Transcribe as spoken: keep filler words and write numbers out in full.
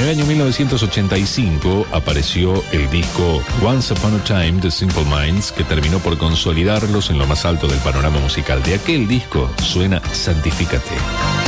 En el año mil novecientos ochenta y cinco apareció el disco Once Upon a Time de Simple Minds, que terminó por consolidarlos en lo más alto del panorama musical. De aquel disco suena Santifícate.